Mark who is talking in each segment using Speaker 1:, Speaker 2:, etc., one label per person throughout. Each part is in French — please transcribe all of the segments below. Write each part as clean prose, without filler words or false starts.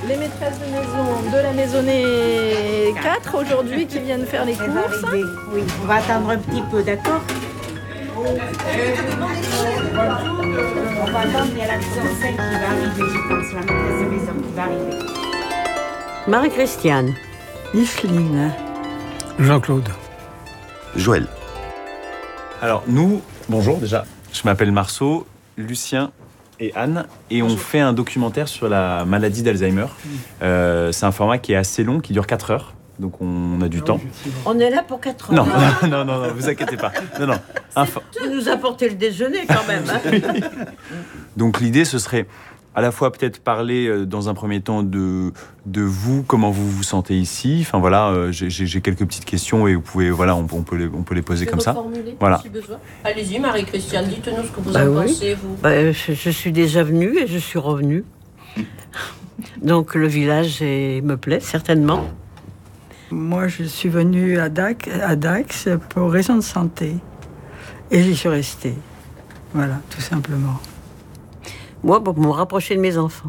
Speaker 1: les maîtresses de maison de la maisonnée 4 aujourd'hui qui viennent faire les courses.
Speaker 2: Oui, on va attendre un petit peu, d'accord? On va attendre, il y a la maison 5 qui va arriver, je pense, la maîtresse de maison qui va arriver.
Speaker 3: Marie-Christiane.
Speaker 4: Micheline.
Speaker 5: Jean-Claude.
Speaker 6: Joël.
Speaker 7: Alors nous, bonjour déjà, je m'appelle Marceau, Lucien et Anne, et on fait un documentaire sur la maladie d'Alzheimer. C'est un format qui est assez long, qui dure 4 heures, donc on a du temps.
Speaker 3: On est là pour 4 heures.
Speaker 7: Non, vous inquiétez pas. Non.
Speaker 3: Vous nous apportez le déjeuner quand même. Hein.
Speaker 7: Donc l'idée, ce serait à la fois peut-être parler dans un premier temps de vous, comment vous vous sentez ici. Enfin voilà, j'ai quelques petites questions et vous pouvez, voilà, on peut les poser comme ça. Voilà.
Speaker 8: Si besoin. Allez-y Marie-Christiane, dites-nous ce que vous en pensez, vous.
Speaker 3: Je suis déjà venue et je suis revenue. Donc le village me plaît certainement.
Speaker 4: Moi, je suis venue à Dax pour raison de santé. Et j'y suis restée. Voilà, tout simplement.
Speaker 3: Moi, pour me rapprocher de mes enfants.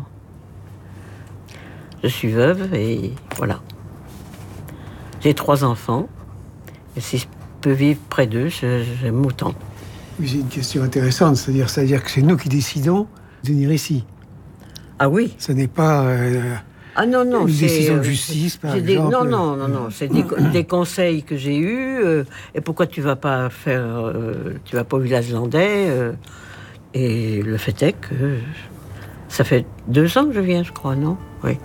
Speaker 3: Je suis veuve et voilà. J'ai 3 enfants. Et si je peux vivre près d'eux, j'aime autant.
Speaker 5: Oui, c'est une question intéressante. C'est-à-dire que c'est nous qui décidons de venir ici.
Speaker 3: Ah oui.
Speaker 5: Ce n'est pas
Speaker 3: non,
Speaker 5: une décision de justice, par exemple.
Speaker 3: Non. C'est des conseils que j'ai eus. Et pourquoi tu vas pas au village landais et le fait est que ça fait 2 ans que je viens, je crois, non? Oui.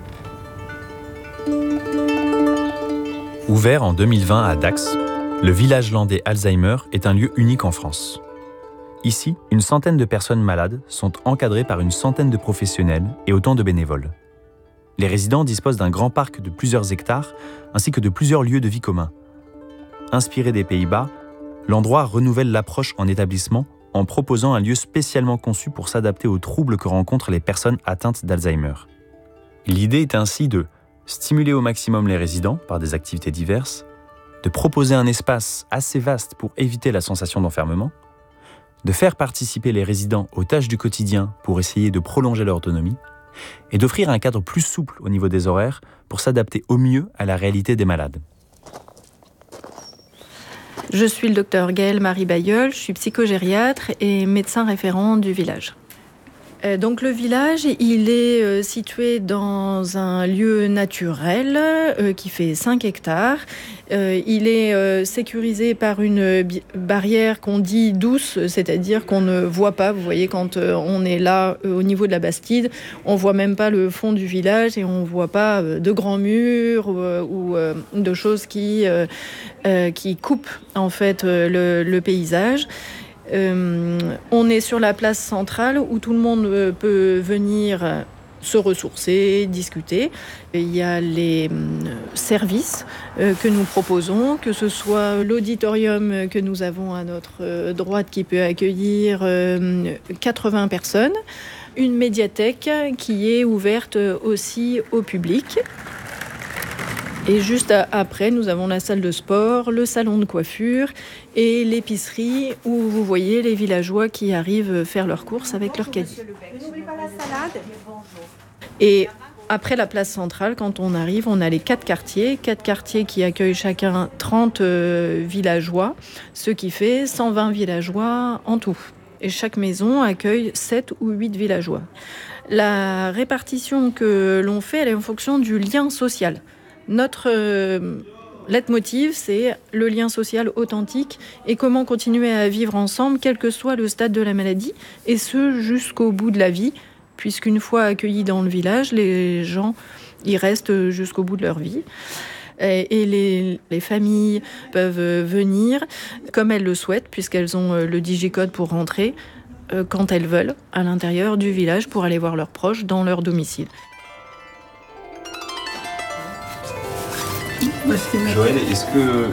Speaker 9: Ouvert en 2020 à Dax, le village landais Alzheimer est un lieu unique en France. Ici, une centaine de personnes malades sont encadrées par une centaine de professionnels et autant de bénévoles. Les résidents disposent d'un grand parc de plusieurs hectares ainsi que de plusieurs lieux de vie communs. Inspiré des Pays-Bas, l'endroit renouvelle l'approche en établissement en proposant un lieu spécialement conçu pour s'adapter aux troubles que rencontrent les personnes atteintes d'Alzheimer. L'idée est ainsi de stimuler au maximum les résidents par des activités diverses, de proposer un espace assez vaste pour éviter la sensation d'enfermement, de faire participer les résidents aux tâches du quotidien pour essayer de prolonger leur autonomie, et d'offrir un cadre plus souple au niveau des horaires pour s'adapter au mieux à la réalité des malades.
Speaker 1: Je suis le docteur Gaëlle Marie Bailleul, je suis psychogériatre et médecin référent du village. Donc le village, il est situé dans un lieu naturel qui fait 5 hectares. Il est sécurisé par une barrière qu'on dit douce, c'est-à-dire qu'on ne voit pas. Vous voyez, quand on est là au niveau de la Bastide, on voit même pas le fond du village et on voit pas de grands murs ou de choses qui coupent en fait le paysage. On est sur la place centrale où tout le monde peut venir se ressourcer, discuter. Il y a les services que nous proposons, que ce soit l'auditorium que nous avons à notre droite qui peut accueillir 80 personnes, une médiathèque qui est ouverte aussi au public. Et juste après, nous avons la salle de sport, le salon de coiffure et l'épicerie où vous voyez les villageois qui arrivent faire leurs courses avec leur caddie.
Speaker 2: N'oublie pas la salade.
Speaker 1: Et après la place centrale, quand on arrive, on a les 4 quartiers qui accueillent chacun 30 villageois, ce qui fait 120 villageois en tout. Et chaque maison accueille 7 ou 8 villageois. La répartition que l'on fait, elle est en fonction du lien social. Notre leitmotiv, c'est le lien social authentique et comment continuer à vivre ensemble, quel que soit le stade de la maladie, et ce jusqu'au bout de la vie, puisqu'une fois accueillis dans le village, les gens y restent jusqu'au bout de leur vie. Et les familles peuvent venir comme elles le souhaitent, puisqu'elles ont le digicode pour rentrer quand elles veulent à l'intérieur du village pour aller voir leurs proches dans leur domicile.
Speaker 7: Joël, est-ce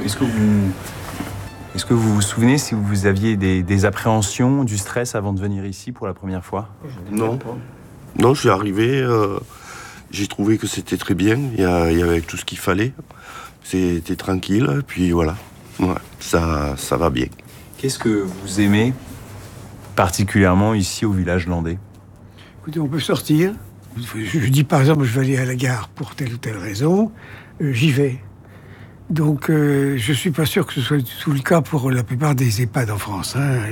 Speaker 7: que vous vous souvenez si vous aviez des appréhensions, du stress avant de venir ici pour la première fois?
Speaker 6: Non, je suis arrivé, j'ai trouvé que c'était très bien, il y avait tout ce qu'il fallait, c'était tranquille, puis voilà, ouais, ça va bien.
Speaker 7: Qu'est-ce que vous aimez particulièrement ici au village landais?
Speaker 5: Écoutez, on peut sortir, Je dis par exemple, je vais aller à la gare pour telle ou telle raison, j'y vais. Donc je ne suis pas sûr que ce soit du tout le cas pour la plupart des EHPAD en France.